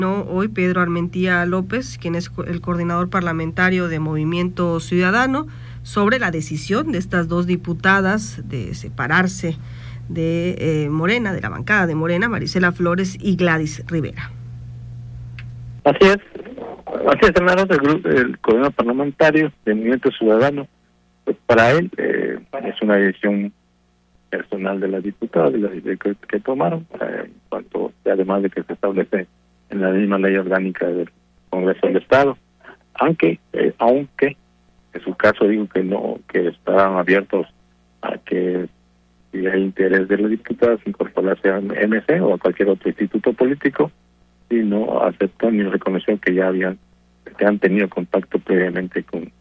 No, hoy Pedro Armentía López, quien es el coordinador parlamentario de Movimiento Ciudadano, sobre la decisión de estas dos diputadas de separarse de Morena, de la bancada de Morena, Marisela Flores y Gladys Rivera. Así es, hermano, del coordinador parlamentario de Movimiento Ciudadano. Pues para él es una decisión personal de las diputadas que tomaron, en cuanto, además de que se establece en la misma ley orgánica del Congreso del Estado, aunque en su caso digo que no, que están abiertos a que si hay interés de los diputados incorporarse a MC o a cualquier otro instituto político, y no aceptó ni reconoció que han tenido contacto previamente con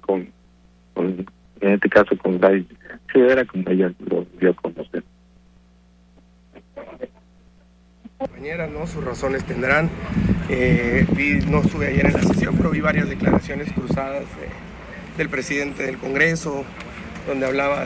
en este caso con Gladys Rivera, como ella lo dio a conocer. Compañeras, ¿no? Sus razones tendrán. No estuve ayer en la sesión, pero vi varias declaraciones cruzadas del presidente del Congreso, donde hablaba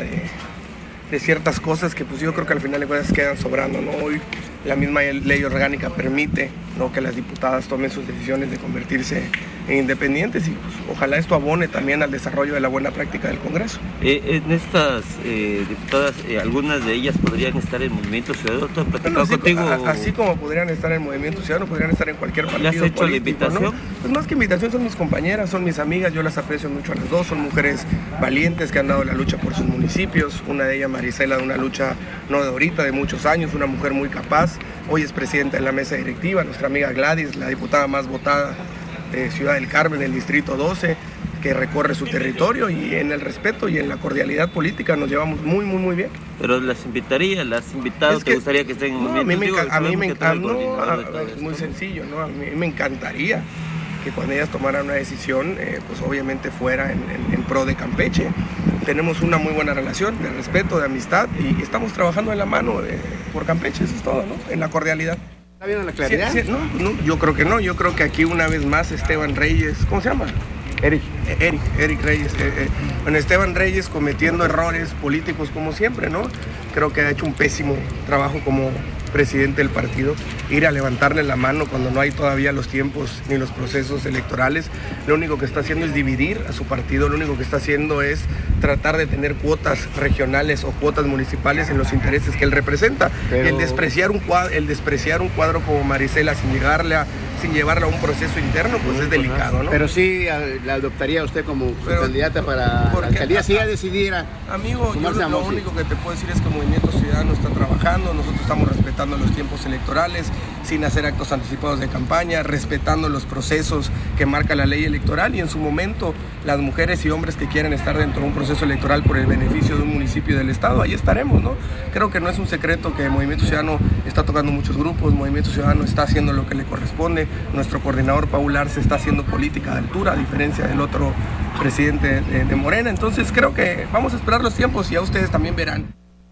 de ciertas cosas que pues yo creo que al final de cuentas quedan sobrando, ¿no? Hoy la misma ley orgánica permite, ¿no?, que las diputadas tomen sus decisiones de convertirse en independientes y pues, ojalá esto abone también al desarrollo de la buena práctica del Congreso. En estas diputadas, algunas de ellas podrían estar en Movimiento Ciudadano. ¿Tú has platicado contigo? Así como podrían estar en Movimiento Ciudadano, podrían estar en cualquier partido político. ¿Le has hecho la invitación? ¿No? Pues más que invitación, son mis compañeras, son mis amigas, yo las aprecio mucho a las dos, son mujeres valientes que han dado la lucha por sus municipios, una de ellas Marisela de una lucha no de ahorita, de muchos años, una mujer muy capaz, hoy es presidenta de la mesa directiva, nuestra amiga Gladys, la diputada más votada de Ciudad del Carmen, del Distrito 12, que recorre su territorio, y en el respeto y en la cordialidad política nos llevamos muy bien. Pero las invitado, ¿te gustaría que estén en Movimiento? A mí me encanta, es muy sencillo, ¿no? A mí me encantaría que cuando ellas tomaran una decisión, pues obviamente fuera en pro de Campeche. Tenemos una muy buena relación de respeto, de amistad, y estamos trabajando de la mano por Campeche, eso es todo, ¿no? En la cordialidad. ¿Está bien la claridad? Sí, no, yo creo que no, yo creo que aquí una vez más Esteban Reyes, ¿cómo se llama? Eric Reyes. Bueno, Esteban Reyes cometiendo errores políticos como siempre, ¿no? Creo que ha hecho un pésimo trabajo como presidente del partido, ir a levantarle la mano cuando no hay todavía los tiempos ni los procesos electorales. Lo único que está haciendo es dividir a su partido, lo único que está haciendo es tratar de tener cuotas regionales o cuotas municipales en los intereses que él representa. Pero el despreciar un cuadro como Marisela sin llevarla a un proceso interno, pues es delicado, ¿no? Pero sí la adoptaría usted como su candidata para la alcaldía, si ella decidiera. Amigo, yo lo único que te puedo decir es que el Movimiento Ciudadano está trabajando, nosotros estamos respetando los tiempos electorales, sin hacer actos anticipados de campaña, respetando los procesos que marca la ley electoral, y en su momento las mujeres y hombres que quieran estar dentro de un proceso electoral por el beneficio de un municipio del estado, ahí estaremos, ¿no? Creo que no es un secreto que Movimiento Ciudadano está tocando muchos grupos, Movimiento Ciudadano está haciendo lo que le corresponde, nuestro coordinador Paul Arce está haciendo política de altura, a diferencia del otro presidente de Morena. Entonces creo que vamos a esperar los tiempos y ya ustedes también verán.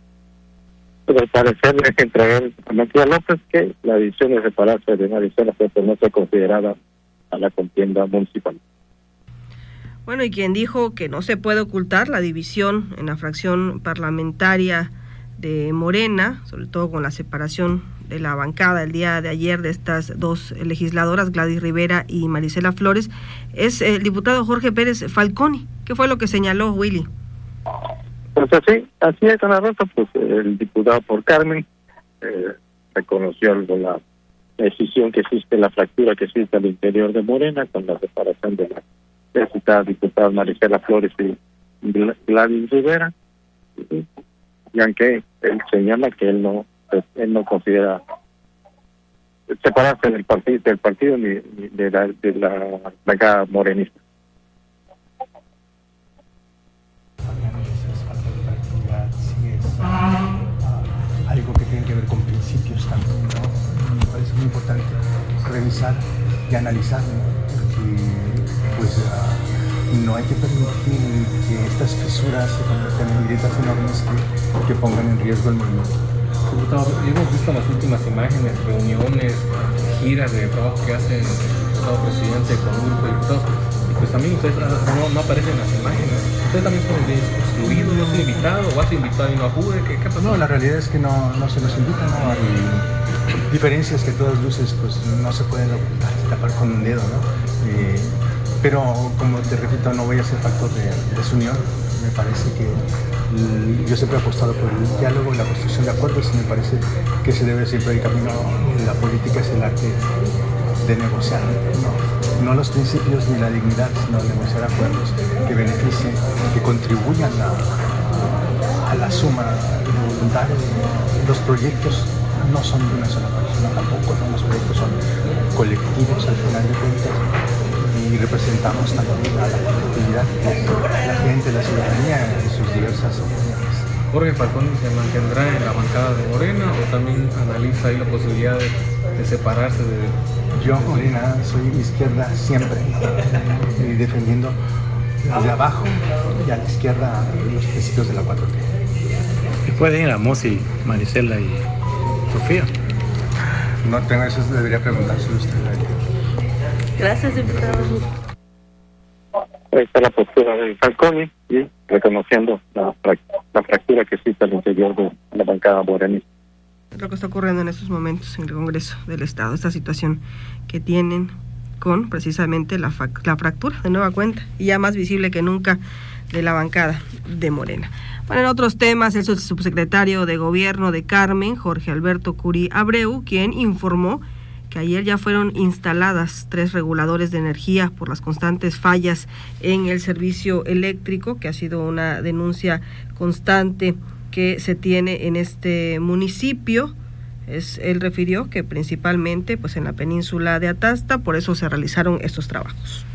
Pues al parecer hay que entregar a Matías López que la decisión de separarse de Marisela fue por no ser considerada a la contienda municipal. Bueno, y quien dijo que no se puede ocultar la división en la fracción parlamentaria de Morena, sobre todo con la separación de la bancada el día de ayer de estas dos legisladoras, Gladys Rivera y Marisela Flores, es el diputado Jorge Pérez Falconi. ¿Qué fue lo que señaló, Willy? Pues así es, Ana Rosa, pues el diputado por Carmen reconoció la decisión que existe, la fractura que existe al interior de Morena con la separación de las citadas diputadas Marisela Flores y Gladys Rivera, y aunque él señala que él no considera separarse del partido ni de la bancada morenista. Algo que tiene que ver con principios también, ¿no? Me parece muy importante revisar y analizar, ¿no? Porque pues no hay que permitir que estas fisuras se conviertan en grietas enormes que pongan en riesgo el movimiento. Diputado, hemos visto las últimas imágenes, reuniones, giras de trabajo que hacen el diputado presidente con un grupo de diputados, y pues también ustedes no aparecen en las imágenes. ¿Ustedes también fueron excluidos, no son invitados, o has invitado y no acude? ¿Qué pasó? No, la realidad es que no se nos invita, ¿no? Hay diferencias que a todas luces pues no se pueden ocultar, tapar con un dedo, ¿no? Pero como te repito, no voy a ser factor de desunión. Me parece que yo siempre he apostado por el diálogo y la construcción de acuerdos, y me parece que se debe siempre el camino. La política es el arte de negociar, no los principios ni la dignidad, sino negociar acuerdos que beneficien, que contribuyan a la suma voluntaria. Los proyectos no son de una sola persona tampoco, ¿no? Los proyectos son colectivos al final de cuentas, y representamos también a la colectividad, la gente, la ciudadanía en sus diversas opiniones. ¿Jorge Falcón se mantendrá en la bancada de Morena o también analiza ahí la posibilidad de separarse de...? Yo, Morena, soy izquierda siempre, defendiendo desde abajo y a la izquierda los principios de la 4T. ¿Y pueden ir a Mosi, Marisela y Sofía? No tengo eso, debería preguntárselo usted. Gracias, diputado. Ahí está la postura de Falconi y reconociendo la fractura que existe al interior de la bancada morenista. Lo que está ocurriendo en estos momentos en el Congreso del Estado, esta situación que tienen con precisamente la fractura de nueva cuenta, y ya más visible que nunca, de la bancada de Morena. Bueno, en otros temas, el subsecretario de Gobierno de Carmen, Jorge Alberto Curi Abreu, quien informó que ayer ya fueron instaladas 3 reguladores de energía por las constantes fallas en el servicio eléctrico, que ha sido una denuncia constante que se tiene en este municipio. Él refirió que principalmente pues en la península de Atasta, por eso se realizaron estos trabajos.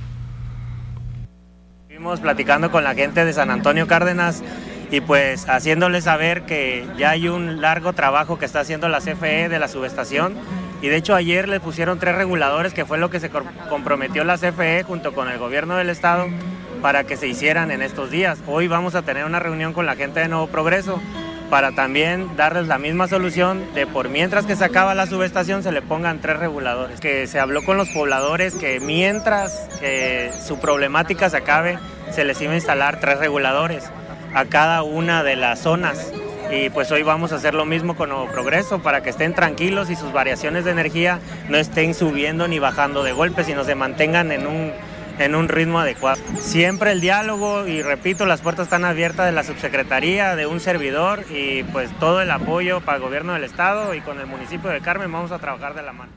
Estuvimos platicando con la gente de San Antonio Cárdenas y pues haciéndoles saber que ya hay un largo trabajo que está haciendo la CFE de la subestación, y de hecho ayer le pusieron 3 reguladores, que fue lo que se comprometió la CFE junto con el gobierno del estado para que se hicieran en estos días. Hoy vamos a tener una reunión con la gente de Nuevo Progreso para también darles la misma solución de por mientras que se acaba la subestación se le pongan 3 reguladores. Que se habló con los pobladores que mientras que su problemática se acabe se les iba a instalar 3 reguladores a cada una de las zonas. Y pues hoy vamos a hacer lo mismo con Nuevo Progreso para que estén tranquilos y sus variaciones de energía no estén subiendo ni bajando de golpe, sino se mantengan en un ritmo adecuado. Siempre el diálogo, y repito, las puertas están abiertas de la subsecretaría, de un servidor, y pues todo el apoyo para el gobierno del estado, y con el municipio de Carmen vamos a trabajar de la mano.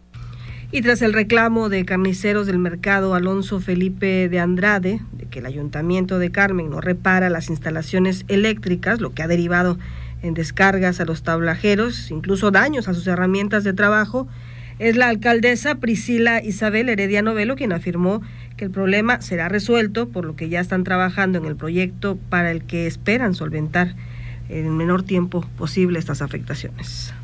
Y tras el reclamo de carniceros del mercado Alonso Felipe de Andrade de que el ayuntamiento de Carmen no repara las instalaciones eléctricas, lo que ha derivado en descargas a los tablajeros, incluso daños a sus herramientas de trabajo, es la alcaldesa Priscila Isabel Herediano Velo quien afirmó que el problema será resuelto, por lo que ya están trabajando en el proyecto para el que esperan solventar en el menor tiempo posible estas afectaciones.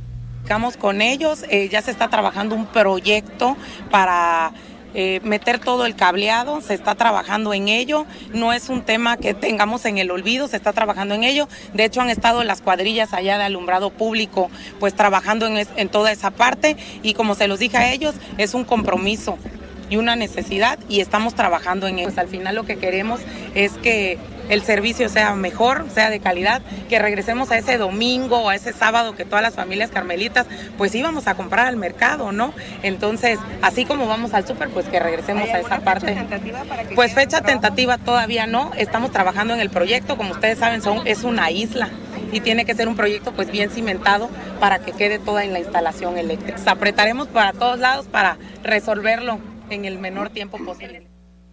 Con ellos, ya se está trabajando un proyecto para meter todo el cableado, se está trabajando en ello, no es un tema que tengamos en el olvido, se está trabajando en ello. De hecho han estado las cuadrillas allá de alumbrado público pues trabajando en toda esa parte, y como se los dije a ellos, es un compromiso y una necesidad, y estamos trabajando en ello. Pues al final lo que queremos es que el servicio sea mejor, sea de calidad, que regresemos a ese domingo o a ese sábado que todas las familias carmelitas pues íbamos a comprar al mercado, ¿no? Entonces, así como vamos al súper, pues que regresemos a esa parte. Pues fecha tentativa todavía no, estamos trabajando en el proyecto, como ustedes saben, es una isla y tiene que ser un proyecto pues bien cimentado para que quede toda en la instalación eléctrica. Apretaremos para todos lados para resolverlo en el menor tiempo posible.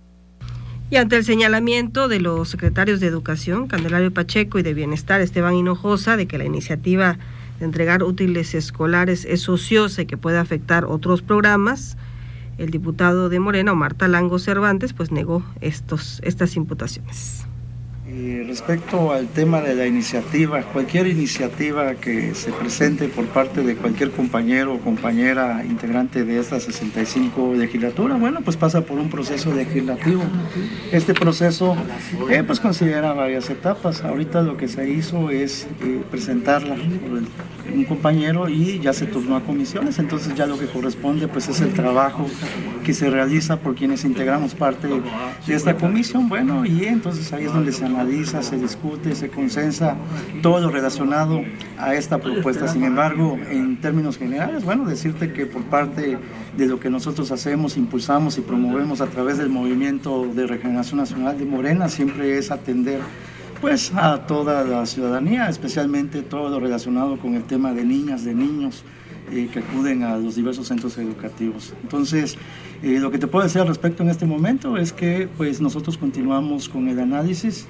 Y ante el señalamiento de los secretarios de Educación, Candelario Pacheco, y de Bienestar, Esteban Hinojosa, de que la iniciativa de entregar útiles escolares es ociosa y que puede afectar otros programas, el diputado de Morena, Omar Talango Cervantes, pues negó estas imputaciones. Respecto al tema de la iniciativa, cualquier iniciativa que se presente por parte de cualquier compañero o compañera integrante de esta 65 legislatura, bueno, pues pasa por un proceso legislativo. Este proceso pues considera varias etapas. Ahorita lo que se hizo es presentarla por un compañero y ya se turnó a comisiones, entonces ya lo que corresponde pues es el trabajo que se realiza por quienes integramos parte de esta comisión, bueno, y entonces ahí es donde se analiza, se discute, se consensa todo lo relacionado a esta propuesta. Sin embargo, en términos generales, bueno, decirte que por parte de lo que nosotros hacemos, impulsamos y promovemos a través del Movimiento de Regeneración Nacional de Morena, siempre es atender pues a toda la ciudadanía, especialmente todo lo relacionado con el tema de niñas, de niños que acuden a los diversos centros educativos. Entonces, lo que te puedo decir al respecto en este momento es que pues nosotros continuamos con el análisis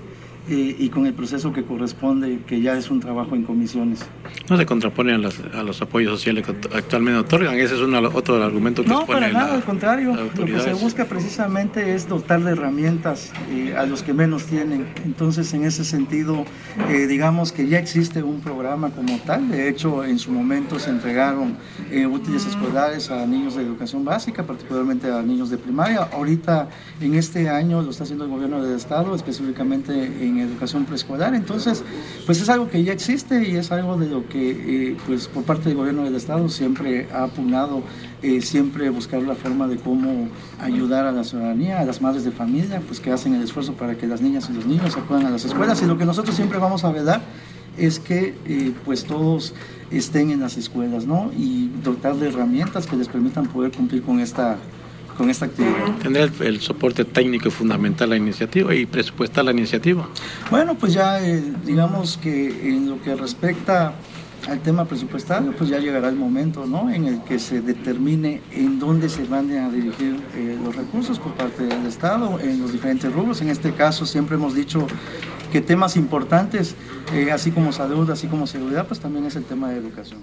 y con el proceso que corresponde, que ya es un trabajo en comisiones. ¿No se contrapone a los apoyos sociales que actualmente otorgan? Ese es otro argumento que no, para nada, al contrario. Lo que se busca precisamente es dotar de herramientas a los que menos tienen. Entonces, en ese sentido, digamos que ya existe un programa como tal. De hecho, en su momento se entregaron útiles escolares a niños de educación básica, particularmente a niños de primaria. Ahorita, en este año, lo está haciendo el gobierno del Estado, específicamente en educación preescolar. Entonces, pues es algo que ya existe y es algo de lo que pues por parte del gobierno del Estado siempre ha pugnado, siempre buscar la forma de cómo ayudar a la ciudadanía, a las madres de familia, pues que hacen el esfuerzo para que las niñas y los niños acudan a las escuelas, y lo que nosotros siempre vamos a velar es que pues todos estén en las escuelas, ¿no? Y dotar de herramientas que les permitan poder cumplir con esta actividad. ¿Tendrá el soporte técnico y fundamental la iniciativa y presupuestar la iniciativa? Bueno, pues ya digamos que en lo que respecta al tema presupuestario, pues ya llegará el momento, ¿no?, en el que se determine en dónde se van a dirigir los recursos por parte del Estado en los diferentes rubros. En este caso siempre hemos dicho que temas importantes, así como salud, así como seguridad, pues también es el tema de educación.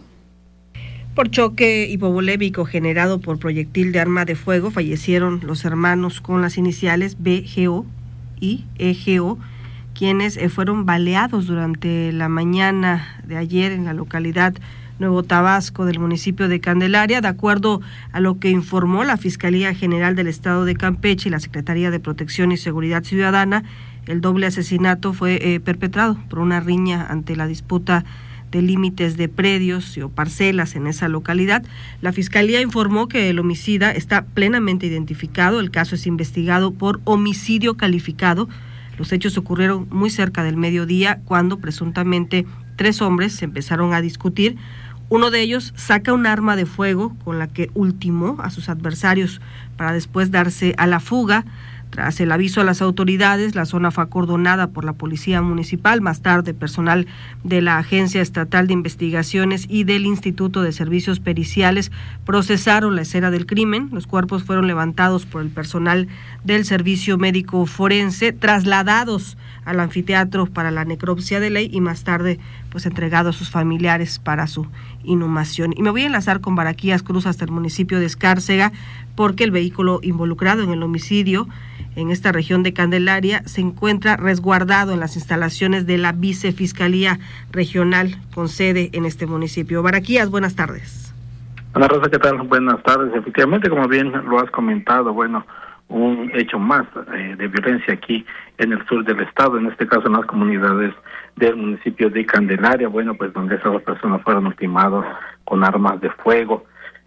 Por choque hipovolémico generado por proyectil de arma de fuego, fallecieron los hermanos con las iniciales BGO y EGO, quienes fueron baleados durante la mañana de ayer en la localidad Nuevo Tabasco del municipio de Candelaria. De acuerdo a lo que informó la Fiscalía General del Estado de Campeche y la Secretaría de Protección y Seguridad Ciudadana, el doble asesinato fue perpetrado por una riña ante la disputa de límites de predios o parcelas en esa localidad. La Fiscalía informó que el homicida está plenamente identificado. El caso es investigado por homicidio calificado. Los hechos ocurrieron muy cerca del mediodía, cuando presuntamente 3 hombres se empezaron a discutir. Uno de ellos saca un arma de fuego con la que ultimó a sus adversarios para después darse a la fuga. Tras el aviso a las autoridades, la zona fue acordonada por la Policía Municipal. Más tarde, personal de la Agencia Estatal de Investigaciones y del Instituto de Servicios Periciales procesaron la escena del crimen. Los cuerpos fueron levantados por el personal del Servicio Médico Forense, trasladados al anfiteatro para la necropsia de ley y más tarde pues entregados a sus familiares para su inhumación. Y me voy a enlazar con Baraquías Cruz hasta el municipio de Escárcega, porque el vehículo involucrado en el homicidio en esta región de Candelaria se encuentra resguardado en las instalaciones de la Vicefiscalía Regional con sede en este municipio. Baraquías, buenas tardes. Ana Rosa, ¿qué tal? Buenas tardes. Efectivamente, como bien lo has comentado, bueno, un hecho más de violencia aquí en el sur del estado, en este caso en las comunidades del municipio de Candelaria, bueno, pues donde esas 2 personas fueron ultimados con armas de fuego.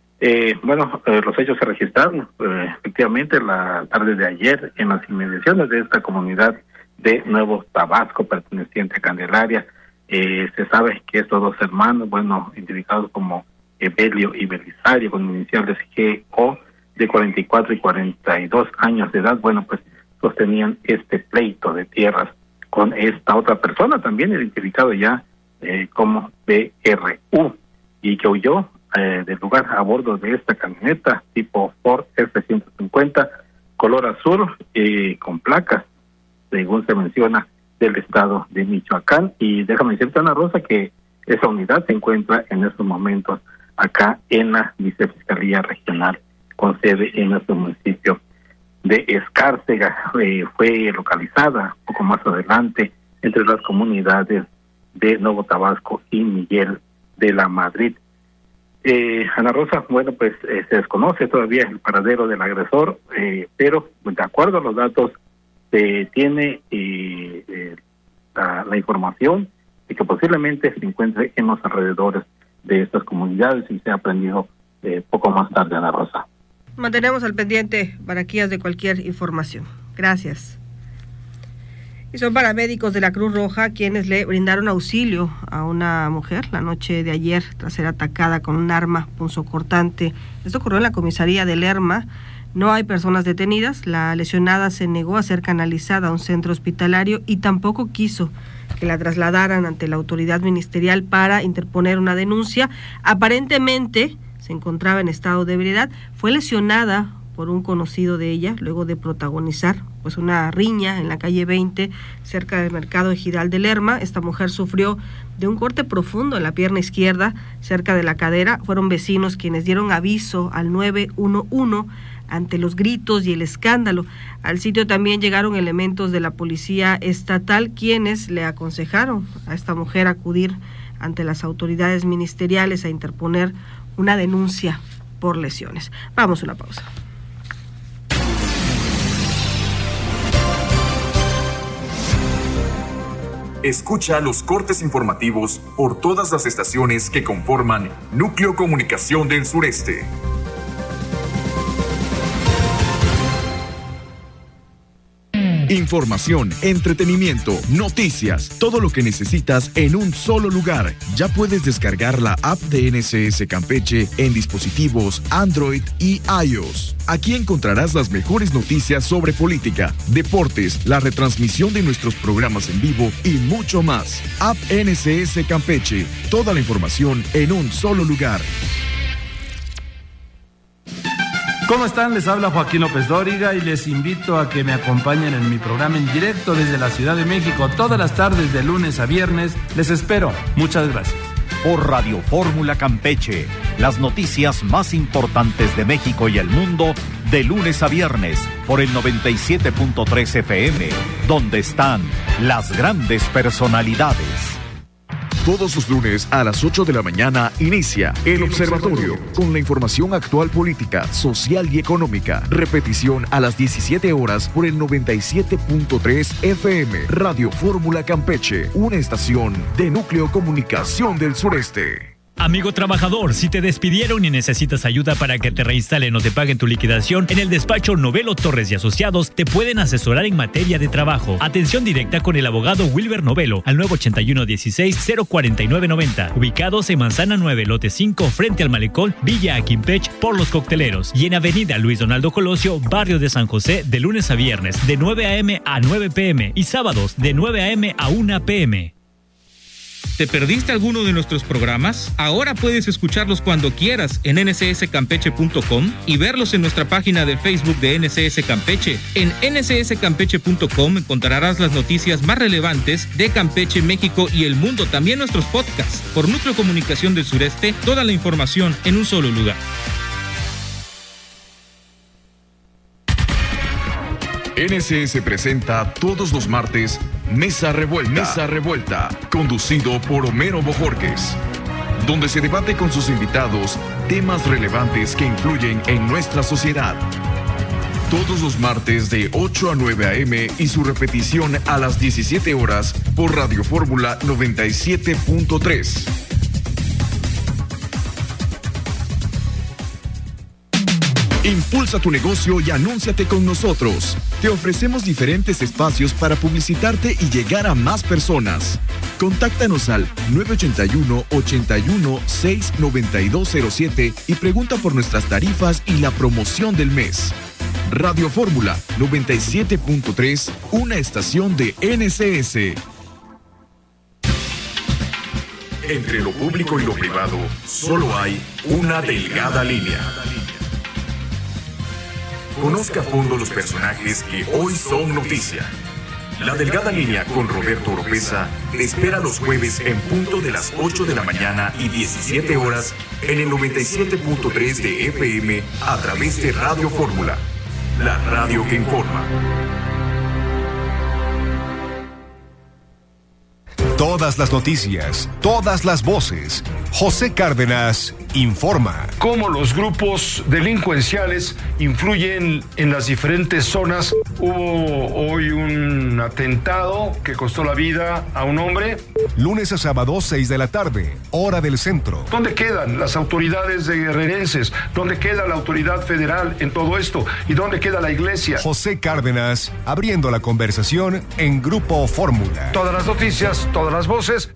Los hechos se registraron efectivamente la tarde de ayer en las inmediaciones de esta comunidad de Nuevo Tabasco, perteneciente a Candelaria. Se sabe que estos 2 hermanos, bueno, identificados como Evelio y Belisario, con iniciales GO, de 44 y 42 años de edad, bueno, pues sostenían este pleito de tierras con esta otra persona, también identificado ya como BRU, y que huyó del lugar a bordo de esta camioneta tipo Ford F-150, color azul, con placas, según se menciona, del estado de Michoacán. Y déjame decirte, Ana Rosa, que esa unidad se encuentra en estos momentos acá en la Vicefiscalía Regional con sede en nuestro municipio de Escárcega. Fue localizada un poco más adelante entre las comunidades de Nuevo Tabasco y Miguel de la Madrid. Ana Rosa, bueno, pues se desconoce todavía el paradero del agresor, pero de acuerdo a los datos se tiene la información de que posiblemente se encuentre en los alrededores de estas comunidades y sea aprendido poco más tarde, Ana Rosa. Mantenemos al pendiente, Baraquías, de cualquier información. Gracias. Y son paramédicos de la Cruz Roja quienes le brindaron auxilio a una mujer la noche de ayer tras ser atacada con un arma punzocortante. Esto ocurrió en la comisaría de Lerma. No hay personas detenidas. La lesionada se negó a ser canalizada a un centro hospitalario y tampoco quiso que la trasladaran ante la autoridad ministerial para interponer una denuncia. Aparentemente se encontraba en estado de ebriedad. Fue lesionada por un conocido de ella luego de protagonizar pues una riña en la calle 20 cerca del mercado ejidal de Lerma. Esta mujer sufrió de un corte profundo en la pierna izquierda cerca de la cadera. Fueron vecinos quienes dieron aviso al 911 ante los gritos y el escándalo. Al sitio también llegaron elementos de la policía estatal quienes le aconsejaron a esta mujer acudir ante las autoridades ministeriales a interponer una denuncia por lesiones. Vamos a una pausa. Escucha los cortes informativos por todas las estaciones que conforman Núcleo Comunicación del Sureste. Información, entretenimiento, noticias, todo lo que necesitas en un solo lugar. Ya puedes descargar la app de NSS Campeche en dispositivos Android y iOS. Aquí encontrarás las mejores noticias sobre política, deportes, la retransmisión de nuestros programas en vivo y mucho más. App NSS Campeche, toda la información en un solo lugar. ¿Cómo están? Les habla Joaquín López Dóriga y les invito a que me acompañen en mi programa en directo desde la Ciudad de México todas las tardes de lunes a viernes. Les espero. Muchas gracias. Por Radio Fórmula Campeche, las noticias más importantes de México y el mundo de lunes a viernes por el 97.3 FM, donde están las grandes personalidades. Todos los lunes a las 8 de la mañana inicia El Observatorio con la información actual política, social y económica. Repetición a las 17 horas por el 97.3 FM. Radio Fórmula Campeche, una estación de Núcleo Comunicación del Sureste. Amigo trabajador, si te despidieron y necesitas ayuda para que te reinstalen o te paguen tu liquidación, en el despacho Novelo Torres y Asociados te pueden asesorar en materia de trabajo. Atención directa con el abogado Wilber Novelo al 981-16-04990. Ubicados en Manzana 9, lote 5, frente al Malecón, Villa Aquimpech, por Los Cocteleros. Y en Avenida Luis Donaldo Colosio, barrio de San José, de lunes a viernes, de 9 a.m. a 9 p.m. y sábados, de 9 a.m. a 1 p.m. ¿Te perdiste alguno de nuestros programas? Ahora puedes escucharlos cuando quieras en ncscampeche.com y verlos en nuestra página de Facebook de NCS Campeche. En ncscampeche.com encontrarás las noticias más relevantes de Campeche, México y el mundo, también nuestros podcasts. Por Núcleo Comunicación del Sureste, toda la información en un solo lugar. NSS presenta todos los martes Mesa Revuelta, conducido por Homero Bojorquez, donde se debate con sus invitados temas relevantes que influyen en nuestra sociedad. Todos los martes de 8 a 9 a.m. y su repetición a las 17 horas por Radio Fórmula 97.3. Impulsa tu negocio y anúnciate con nosotros. Te ofrecemos diferentes espacios para publicitarte y llegar a más personas. Contáctanos al 981-81-69207 y pregunta por nuestras tarifas y la promoción del mes. Radio Fórmula 97.3, una estación de NSS. Entre lo público y lo privado, solo hay una delgada línea. Conozca a fondo los personajes que hoy son noticia. La delgada línea con Roberto Oropesa te espera los jueves en punto de las 8 de la mañana y 17 horas en el 97.3 de FM a través de Radio Fórmula, la radio que informa. Todas las noticias, todas las voces. José Cárdenas informa. Cómo los grupos delincuenciales influyen en las diferentes zonas. Hubo hoy un atentado que costó la vida a un hombre. Lunes a sábado, 6 de la tarde, hora del centro. ¿Dónde quedan las autoridades guerrerenses? ¿Dónde queda la autoridad federal en todo esto? ¿Y dónde queda la iglesia? José Cárdenas, abriendo la conversación en Grupo Fórmula. Todas las noticias, todas las voces.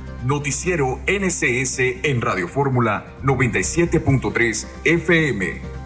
Noticiero NCS en Radio Fórmula 97.3 FM.